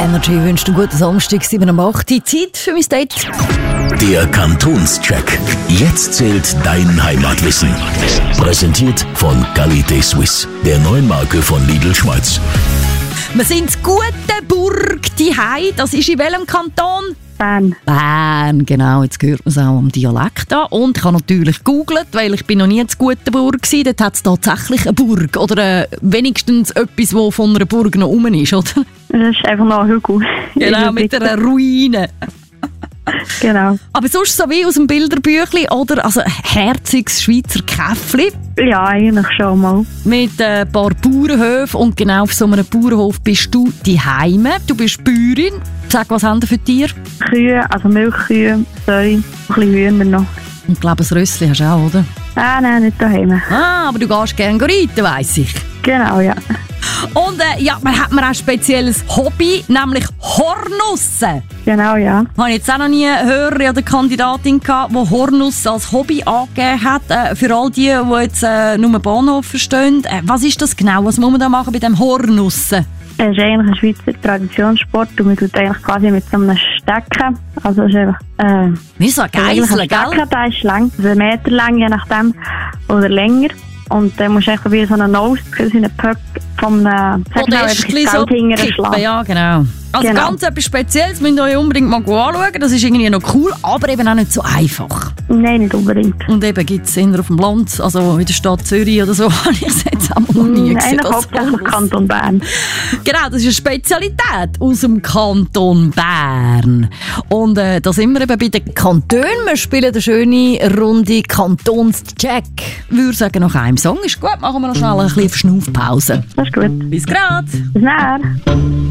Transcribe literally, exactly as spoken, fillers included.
Energy wünscht einen guten Samstag, sieben Uhr acht. Die Zeit für mein Date. Der Kantonscheck. Jetzt zählt dein Heimatwissen. Präsentiert von Qualité Suisse, der neuen Marke von Lidl Schweiz. Wir sind in Gutenburg, die Hei. Das ist in welchem Kanton? Bern. Bern, genau. Jetzt hört man es auch am Dialekt an. Und ich habe natürlich gegoogelt, weil ich bin noch nie in Gutenburg war. Dort hat es tatsächlich eine Burg. Oder äh, wenigstens etwas, das von einer Burg noch rum ist, oder? Das ist einfach noch ein Hügel. Genau, mit einer Ruine. Genau. Aber sonst so wie aus dem Bilderbüchli, oder? Also herziges Schweizer Käffli. Ja, eigentlich schon mal. Mit ein paar Bauernhöfen. Und genau auf so einem Bauernhof bist du die Heime. Du bist Bäuerin. Sag, was haben Sie für Tiere? Kühe, also Milchkühe, Säue, ein bisschen Hühner noch. Und ich glaube, ein Rössli hast du auch, oder? Ah, nein, nicht daheim. Ah, aber du gehst gerne reiten, weiss ich. Genau, ja. Und äh, ja, man hat mir auch ein spezielles Hobby, nämlich Hornussen. Genau, ja. Ich habe jetzt auch noch nie eine Hörerin oder Kandidatin gehabt, die Hornussen als Hobby angegeben hat. Äh, für all die, die jetzt äh, nur Bahnhof verstehen. Äh, was ist das genau? Was muss man da machen bei dem Hornussen? Es ist eigentlich ein Schweizer Traditionssport und man tut eigentlich quasi mit so einem Stecken. Also es ist einfach... Äh, Wie so ein Geissel, gell? Ein Stecken, der ist lang, einen Meter lang, je nachdem, oder länger. Und dann musst du einfach wie so einen Nose, so einen Pöck von einem... Oder Ästchen so kippen, ja genau. Also genau. Ganz etwas Spezielles, müsst ihr euch unbedingt mal anschauen. Das ist irgendwie noch cool, aber eben auch nicht so einfach. Nein, nicht unbedingt. Und eben gibt es auf dem Land, also in der Stadt Zürich oder so, habe ich es jetzt auch noch nie gesehen. Nein, hauptsächlich Kanton Bern. Genau, das ist eine Spezialität aus dem Kanton Bern. Und äh, da sind wir eben bei den Kantonen. Wir spielen eine schöne Runde Kantonscheck. Ich würde sagen, nach einem Song ist gut. Machen wir noch schnell eine kleine Verschnaufpause. Das ist gut. Bis grad. Bis nachher.